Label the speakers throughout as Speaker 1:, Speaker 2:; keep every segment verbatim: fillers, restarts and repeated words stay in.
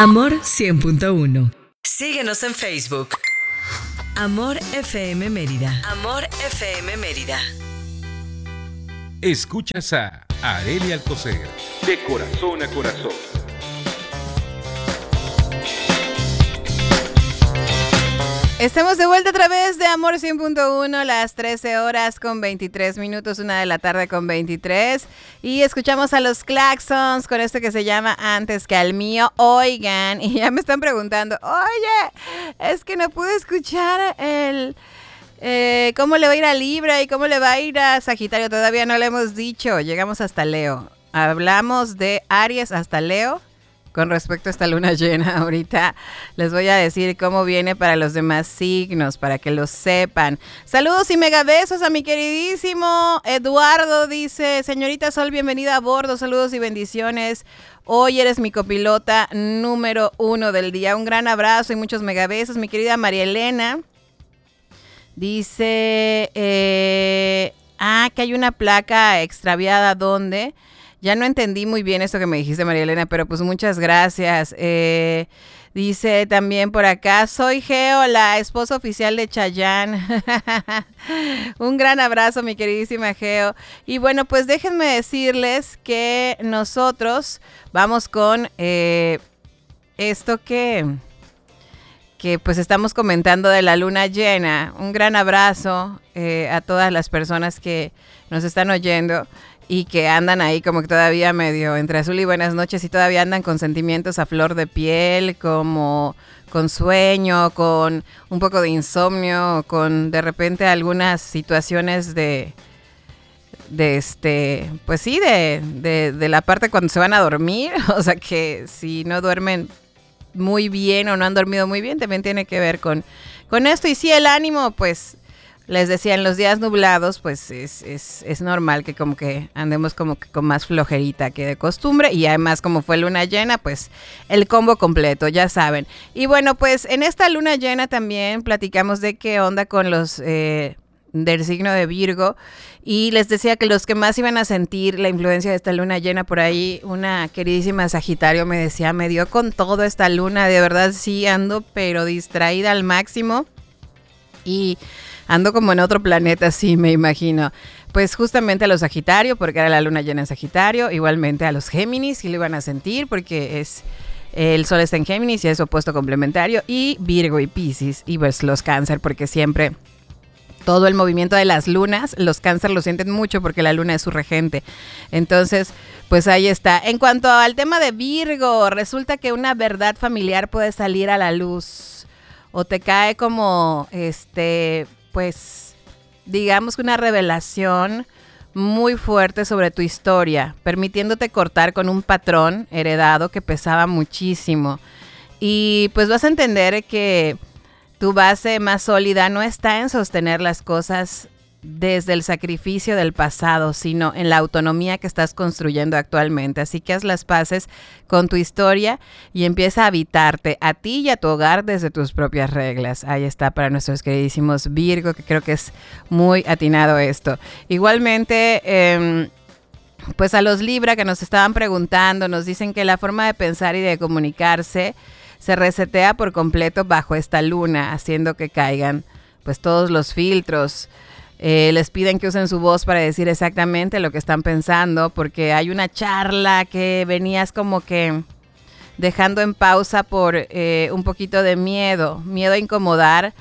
Speaker 1: Amor cien punto uno. Síguenos en Facebook. Amor F M Mérida. Amor F M Mérida.
Speaker 2: Escuchas a Arely Alcocer, de corazón a corazón.
Speaker 3: Estamos de vuelta a través de Amor cien punto uno, las trece horas con veintitrés minutos, una de la tarde con veintitrés. Y escuchamos a los Claxons con esto que se llama Antes que al mío. Oigan, y ya me están preguntando, oye, es que no pude escuchar el... Eh, ¿Cómo le va a ir a Libra y cómo le va a ir a Sagitario? Todavía no le hemos dicho. Llegamos hasta Leo. Hablamos de Aries hasta Leo. Con respecto a esta luna llena, ahorita les voy a decir cómo viene para los demás signos, para que lo sepan. Saludos y megabesos a mi queridísimo Eduardo, dice, señorita Sol, bienvenida a bordo, saludos y bendiciones. Hoy eres mi copilota número uno del día. Un gran abrazo y muchos megabesos. Mi querida María Elena dice, eh, ah, que hay una placa extraviada, ¿dónde? Ya no entendí muy bien esto que me dijiste, María Elena, pero pues muchas gracias. Eh, dice también por acá, soy Geo, la esposa oficial de Chayanne. Un gran abrazo, mi queridísima Geo. Y bueno, pues déjenme decirles que nosotros vamos con eh, esto que, que pues estamos comentando de la luna llena. Un gran abrazo eh, a todas las personas que nos están oyendo y que andan ahí como que todavía medio entre azul y buenas noches y todavía andan con sentimientos a flor de piel, como con sueño, con un poco de insomnio, con de repente algunas situaciones de, de este, pues sí, de, de, de la parte cuando se van a dormir, o sea que si no duermen muy bien o no han dormido muy bien, también tiene que ver con, con esto. Y sí, el ánimo, pues... Les decía, en los días nublados, pues es, es, es normal que como que andemos como que con más flojerita que de costumbre. Y además, como fue luna llena, pues el combo completo, ya saben. Y bueno, pues en esta luna llena también platicamos de qué onda con los eh, del signo de Virgo. Y les decía que los que más iban a sentir la influencia de esta luna llena, por ahí una queridísima Sagitario me decía, me dio con todo esta luna, de verdad sí ando, pero distraída al máximo. Y... ando como en otro planeta, sí, me imagino. Pues justamente a los Sagitario, porque era la luna llena en Sagitario. Igualmente a los Géminis, sí lo iban a sentir, porque es el Sol está en Géminis y es opuesto complementario. Y Virgo y Piscis, y pues los Cáncer, porque siempre todo el movimiento de las lunas, los Cáncer lo sienten mucho porque la luna es su regente. Entonces, pues ahí está. En cuanto al tema de Virgo, resulta que una verdad familiar puede salir a la luz. O te cae como, este... pues digamos que una revelación muy fuerte sobre tu historia, permitiéndote cortar con un patrón heredado que pesaba muchísimo. Y pues vas a entender que tu base más sólida no está en sostener las cosas desde el sacrificio del pasado, sino en la autonomía que estás construyendo actualmente. Así que haz las paces con tu historia y empieza a habitarte a ti y a tu hogar desde tus propias reglas. Ahí está para nuestros queridísimos Virgo, que creo que es muy atinado esto. Igualmente, eh, pues a los Libra que nos estaban preguntando, nos dicen que la forma de pensar y de comunicarse se resetea por completo bajo esta luna, haciendo que caigan pues todos los filtros. Eh, les piden que usen su voz para decir exactamente lo que están pensando, porque hay una charla que venías como que dejando en pausa por eh, un poquito de miedo, miedo a incomodar.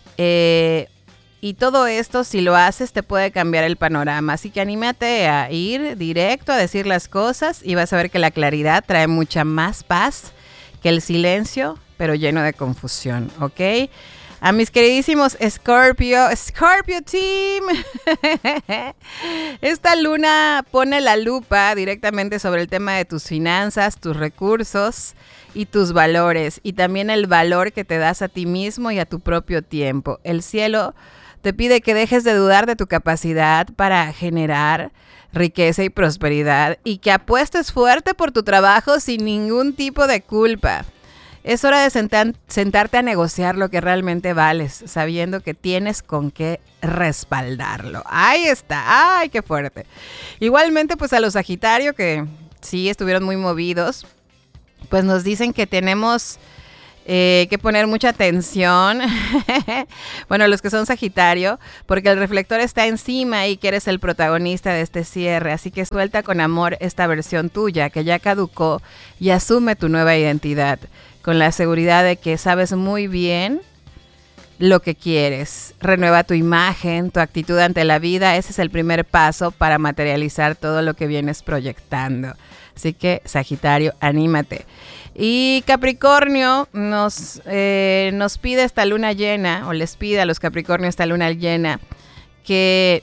Speaker 3: Eh, y todo esto, si lo haces, te puede cambiar el panorama. Así que anímate a ir directo a decir las cosas y vas a ver que la claridad trae mucha más paz que el silencio, pero lleno de confusión, ¿ok? A mis queridísimos Scorpio, Scorpio Team. Esta luna pone la lupa directamente sobre el tema de tus finanzas, tus recursos y tus valores. Y también el valor que te das a ti mismo y a tu propio tiempo. El cielo te pide que dejes de dudar de tu capacidad para generar riqueza y prosperidad. Y que apuestes fuerte por tu trabajo sin ningún tipo de culpa. Es hora de sentar, sentarte a negociar lo que realmente vales, sabiendo que tienes con qué respaldarlo. Ahí está, ¡ay, qué fuerte! Igualmente, pues a los Sagitario, que sí estuvieron muy movidos pues nos dicen que tenemos eh, que poner mucha atención, bueno, los que son Sagitario, porque el reflector está encima y que eres el protagonista de este cierre, así que suelta con amor esta versión tuya que ya caducó y asume tu nueva identidad, con la seguridad de que sabes muy bien lo que quieres. Renueva tu imagen, tu actitud ante la vida. Ese es el primer paso para materializar todo lo que vienes proyectando. Así que, Sagitario, anímate. Y Capricornio nos, eh, nos pide esta luna llena, o les pide a los Capricornios esta luna llena, que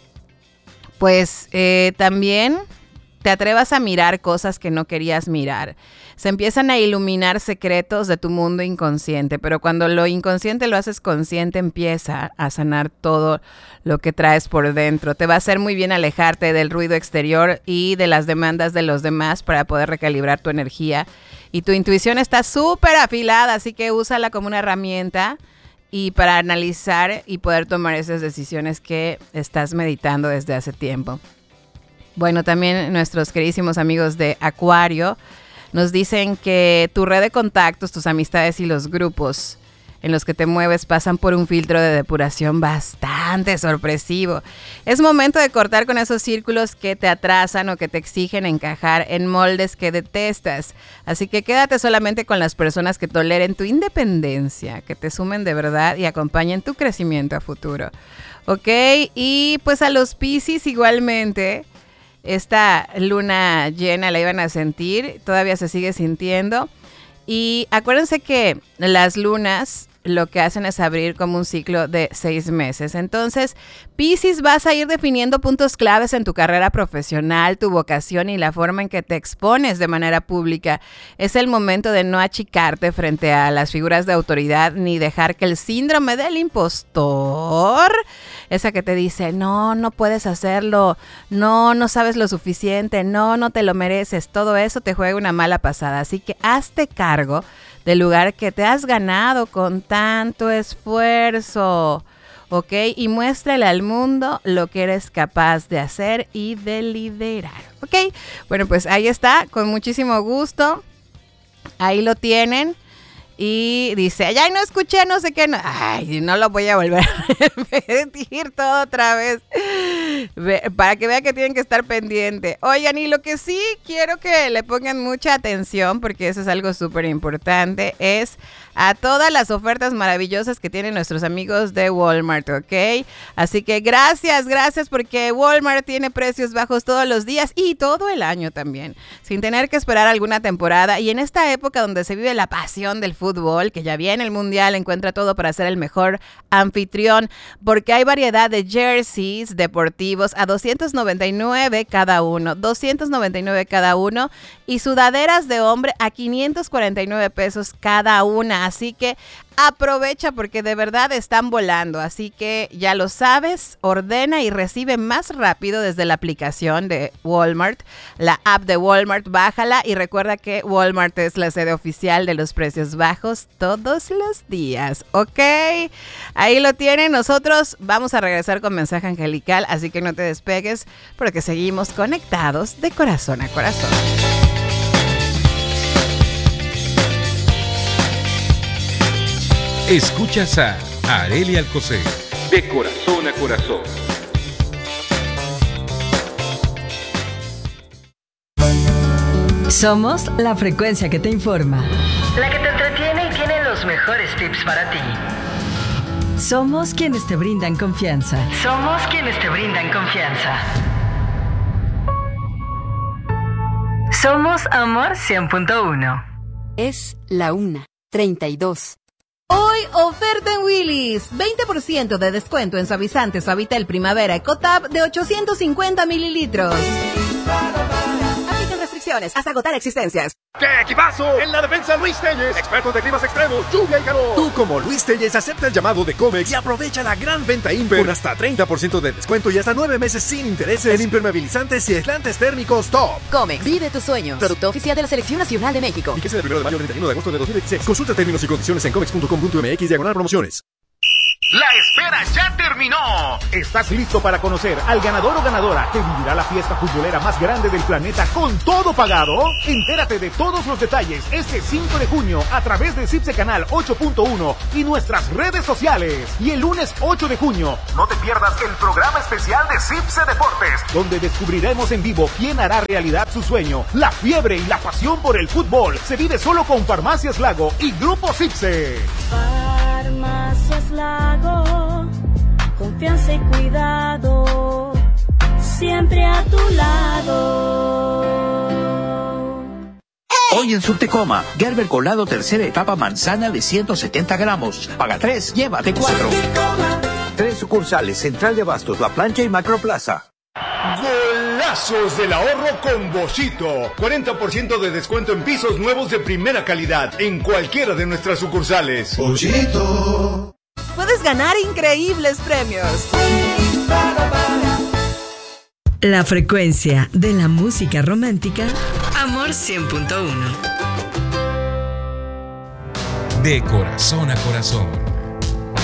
Speaker 3: pues eh, también te atrevas a mirar cosas que no querías mirar. Se empiezan a iluminar secretos de tu mundo inconsciente, pero cuando lo inconsciente lo haces consciente, empieza a sanar todo lo que traes por dentro. Te va a hacer muy bien alejarte del ruido exterior y de las demandas de los demás para poder recalibrar tu energía. Y tu intuición está súper afilada, así que úsala como una herramienta y para analizar y poder tomar esas decisiones que estás meditando desde hace tiempo. Bueno, también nuestros queridísimos amigos de Acuario nos dicen que tu red de contactos, tus amistades y los grupos en los que te mueves pasan por un filtro de depuración bastante sorpresivo. Es momento de cortar con esos círculos que te atrasan o que te exigen encajar en moldes que detestas. Así que quédate solamente con las personas que toleren tu independencia, que te sumen de verdad y acompañen tu crecimiento a futuro. ¿Ok? Y pues a los Piscis igualmente. Esta luna llena la iban a sentir, todavía se sigue sintiendo. Y acuérdense que las lunas lo que hacen es abrir como un ciclo de seis meses. Entonces, Piscis, vas a ir definiendo puntos claves en tu carrera profesional, tu vocación y la forma en que te expones de manera pública. Es el momento de no achicarte frente a las figuras de autoridad ni dejar que el síndrome del impostor, esa que te dice, no, no puedes hacerlo, no, no sabes lo suficiente, no, no te lo mereces, todo eso te juega una mala pasada. Así que hazte cargo del lugar que te has ganado con tanto esfuerzo, ¿ok? Y muéstrale al mundo lo que eres capaz de hacer y de liderar, ¿ok? Bueno, pues ahí está, con muchísimo gusto. Ahí lo tienen. Y dice, ay, no escuché, no sé qué. No. Ay, no lo voy a volver a repetir todo otra vez. Para que vean que tienen que estar pendientes. Oigan, y lo que sí quiero que le pongan mucha atención, porque eso es algo súper importante, es a todas las ofertas maravillosas que tienen nuestros amigos de Walmart, ¿ok? Así que gracias, gracias, porque Walmart tiene precios bajos todos los días y todo el año también, sin tener que esperar alguna temporada. Y en esta época donde se vive la pasión del fútbol, que ya viene el mundial, encuentra todo para ser el mejor anfitrión, porque hay variedad de jerseys deportivos a doscientos noventa y nueve cada uno, doscientos noventa y nueve cada uno, y sudaderas de hombre a quinientos cuarenta y nueve pesos cada una. Así que aprovecha porque de verdad están volando. Así que ya lo sabes, ordena y recibe más rápido desde la aplicación de Walmart, la app de Walmart, bájala y recuerda que Walmart es la sede oficial de los precios bajos todos los días, ¿ok? Ahí lo tienen. Nosotros vamos a regresar con mensaje angelical, así que no te despegues porque seguimos conectados de corazón a corazón.
Speaker 2: Escuchas a Arely Alcocer, de corazón a corazón.
Speaker 1: Somos la frecuencia que te informa, la que te entretiene y tiene los mejores tips para ti. Somos quienes te brindan confianza. Somos quienes te brindan confianza. Somos Amor cien punto uno.
Speaker 4: Es la una treinta y dos.
Speaker 5: Hoy, oferta en Willy's. veinte por ciento de descuento en suavizante Suavitel Primavera Ecotab de ochocientos cincuenta mililitros. Aplican restricciones hasta agotar existencias.
Speaker 6: ¡Qué equipazo! En la defensa, Luis Telles, expertos de climas extremos, lluvia y calor. Tú, como Luis Telles, acepta el llamado de Comex y aprovecha la gran venta Imper con hasta treinta por ciento de descuento y hasta nueve meses sin intereses en impermeabilizantes y aislantes térmicos top.
Speaker 5: Comex, vive tus sueños. Producto oficial de la Selección Nacional de México.
Speaker 6: Fíjese del primero de mayo al treinta y uno de agosto de dos mil veintiséis. Consulta términos y condiciones en comex punto com punto m x diagonal promociones.
Speaker 7: La espera ya terminó. ¿Estás listo para conocer al ganador o ganadora que vivirá la fiesta futbolera más grande del planeta con todo pagado? Entérate de todos los detalles este cinco de junio a través de Cipse Canal ocho punto uno y nuestras redes sociales. Y el lunes ocho de junio, no te pierdas el programa especial de Cipse Deportes, donde descubriremos en vivo quién hará realidad su sueño. La fiebre y la pasión por el fútbol se vive solo con Farmacias Lago y Grupo Cipse.
Speaker 8: Farmacias Lago, confianza y cuidado, siempre a tu lado.
Speaker 9: Hoy en Subtecoma, Gerber Colado tercera etapa manzana de ciento setenta gramos. Paga tres, llévate cuatro. Tres sucursales, Central de Abastos, La Plancha y Macroplaza.
Speaker 10: Golazos del ahorro con Boschito. cuarenta por ciento de descuento en pisos nuevos de primera calidad en cualquiera de nuestras sucursales.
Speaker 5: Boschito. Puedes ganar increíbles premios.
Speaker 1: La frecuencia de la música romántica. Amor cien punto uno.
Speaker 2: De corazón a corazón.